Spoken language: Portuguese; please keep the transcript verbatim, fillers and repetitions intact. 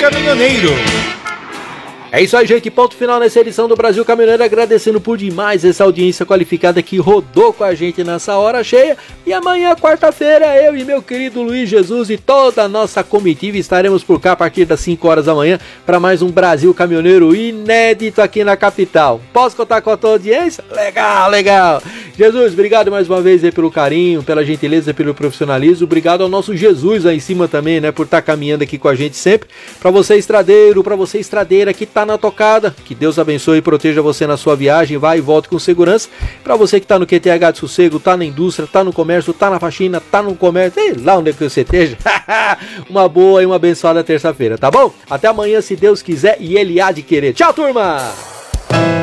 Caminhoneiro. É isso aí, gente, ponto final nessa edição do Brasil Caminhoneiro, agradecendo por demais essa audiência qualificada que rodou com a gente nessa hora cheia, e amanhã, quarta-feira, eu e meu querido Luiz Jesus e toda a nossa comitiva estaremos por cá a partir das cinco horas da manhã para mais um Brasil Caminhoneiro inédito aqui na capital. Posso contar com a tua audiência? Legal, legal! Jesus, obrigado mais uma vez aí pelo carinho, pela gentileza, pelo profissionalismo, obrigado ao nosso Jesus aí em cima também, né, por estar caminhando aqui com a gente sempre, para você estradeiro, para você estradeira que tá na tocada, que Deus abençoe e proteja você na sua viagem, vai e volte com segurança. Para você que tá no Q T H de sossego, tá na indústria, tá no comércio, tá na faxina, tá no comércio, sei lá onde é que você esteja, uma boa e uma abençoada terça-feira, tá bom? Até amanhã, se Deus quiser e Ele há de querer. Tchau, turma!